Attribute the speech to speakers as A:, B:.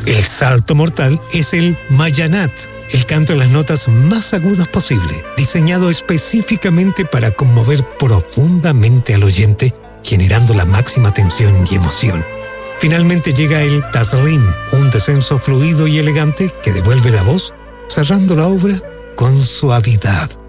A: El salto mortal es el Mayanat, el canto en las notas más agudas posible, diseñado específicamente para conmover profundamente al oyente, generando la máxima tensión y emoción. Finalmente llega el Taslim, un descenso fluido y elegante que devuelve la voz, cerrando la obra con suavidad.